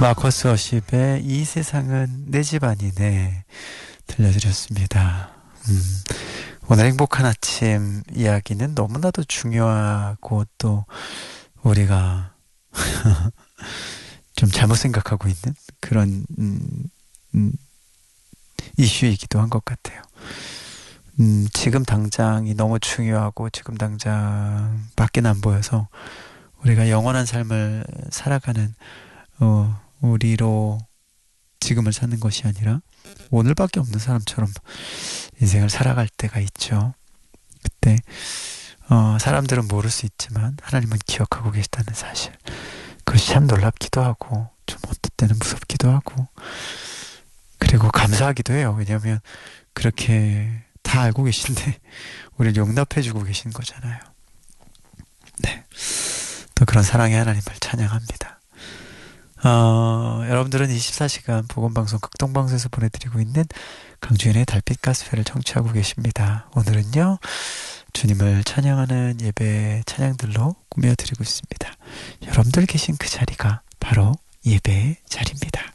마커스 어십의 이 세상은 내 집 아니네 들려드렸습니다. 오늘 행복한 아침 이야기는 너무나도 중요하고 또 우리가 좀 잘못 생각하고 있는 그런 이슈이기도 한 것 같아요. 지금 당장이 너무 중요하고 지금 당장 밖에는 안 보여서 우리가 영원한 삶을 살아가는 우리로 지금을 사는 것이 아니라 오늘밖에 없는 사람처럼 인생을 살아갈 때가 있죠. 그때 사람들은 모를 수 있지만 하나님은 기억하고 계시다는 사실, 그것이 참 놀랍기도 하고 좀 어떨 때는 무섭기도 하고 그리고 감사하기도 해요. 왜냐하면 그렇게 다 알고 계신데 우리를 용납해주고 계신 거잖아요. 네, 또 그런 사랑의 하나님을 찬양합니다. 여러분들은 24시간 보건방송 극동방송에서 보내드리고 있는 강주현의 달빛 가스펠을 청취하고 계십니다. 오늘은요, 주님을 찬양하는 예배 찬양들로 꾸며드리고 있습니다. 여러분들 계신 그 자리가 바로 예배의 자리입니다.